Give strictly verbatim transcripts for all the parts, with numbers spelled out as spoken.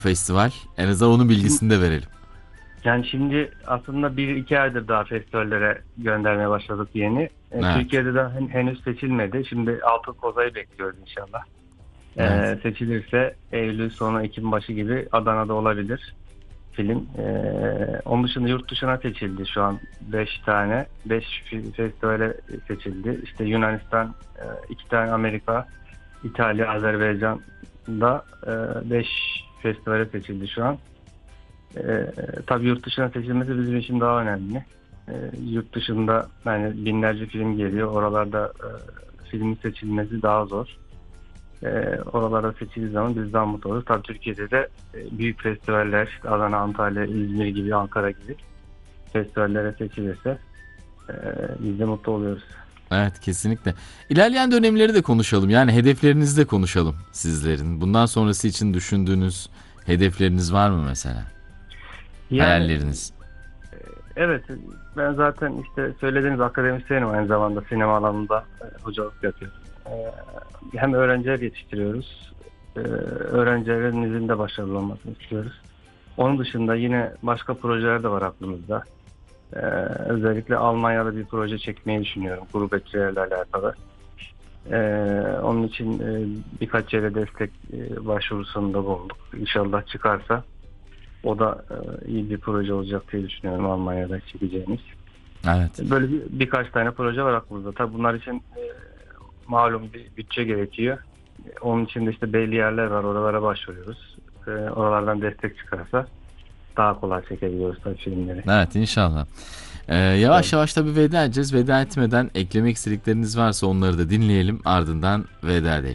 festival? En azından onun bilgisini de verelim. Yani şimdi aslında bir iki aydır daha festivallere göndermeye başladık yeni. E, Evet. Türkiye'de de hen- henüz seçilmedi. Şimdi Altın Koza'yı bekliyoruz inşallah. Evet. E, seçilirse Eylül sonu Ekim başı gibi Adana'da olabilir film. E, onun dışında yurt dışına seçildi şu an beş tane. beş festivale seçildi. İşte Yunanistan, e, iki tane Amerika, İtalya, Azerbaycan'da beş festivale seçildi şu an. Ee, tabii yurt dışına seçilmesi bizim için daha önemli. Ee, yurt dışında yani binlerce film geliyor. Oralarda e, filmin seçilmesi daha zor. Ee, oralarda seçildiği zaman biz daha mutlu oluruz. Tabii Türkiye'de de e, büyük festivaller, işte Adana, Antalya, İzmir gibi, Ankara gibi festivallere seçilirse e, biz de mutlu oluyoruz. Evet, kesinlikle. İlerleyen dönemleri de konuşalım. Yani hedeflerinizi de konuşalım sizlerin. Bundan sonrası için düşündüğünüz hedefleriniz var mı mesela? Yani Hayalleriniz. evet, ben zaten işte söylediğiniz akademisyenim, aynı zamanda sinema alanında e, hocalık yapıyorum. E, hem öğrenciler yetiştiriyoruz, e, öğrencilerimizin de başarılı olmasını istiyoruz. Onun dışında yine başka projeler de var aklımızda. E, özellikle Almanya'da bir proje çekmeyi düşünüyorum, gurbetçilerle alakalı. E, onun için e, birkaç yere destek e, başvurusunda bulunduk. İnşallah çıkarsa o da e, iyi bir proje olacak diye düşünüyorum, Almanya'da çekeceğimiz. Evet. Böyle bir, birkaç tane proje var aklımızda. Tabii bunlar için e, malum bir bütçe gerekiyor. E, Onun için de işte belli yerler var. Oralara başvuruyoruz. E, oralardan destek çıkarsa daha kolay çekebiliyoruz tabii filmleri. Evet, inşallah. Ee, yavaş Evet. yavaş tabii veda edeceğiz. Veda etmeden eklemek istedikleriniz varsa onları da dinleyelim. Ardından veda edelim.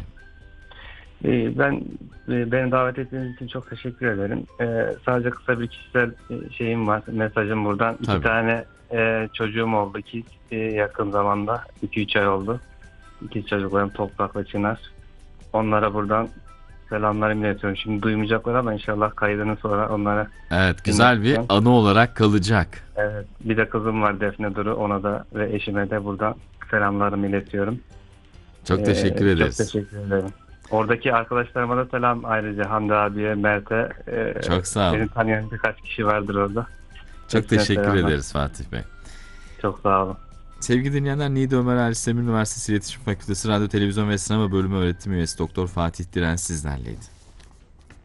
E, ben e, beni davet ettiğiniz için çok teşekkür ederim. E, sadece kısa bir kişisel e, şeyim var. Mesajım buradan. İki Tabii. tane e, çocuğum oldu ki e, yakın zamanda. iki üç ay oldu. İki çocuklarım Toprak ve Çınar. Onlara buradan selamlarımı iletiyorum. Şimdi duymayacaklar ama inşallah kaydını sonra onlara Evet, güzel bir dinleteceğim. anı olarak kalacak. Evet, bir de kızım var Defne Duru. Ona da ve eşime de buradan selamlarımı iletiyorum. Çok Ee, teşekkür çok ederiz. teşekkür ederim. Oradaki arkadaşlarıma da selam, ayrıca Hamdi abiye, Mert'e. Ee, Çok sağ olun. beni tanıyan birkaç kişi vardır orada. Çok Hepsine teşekkür selamlar. ederiz Fatih Bey. Çok sağ olun. Sevgili dinleyenler, Niğde Ömer Halis Demir Üniversitesi İletişim Fakültesi Radyo, Televizyon ve Sinema Bölümü öğretim üyesi Doktor Fatih Diren sizlerleydi.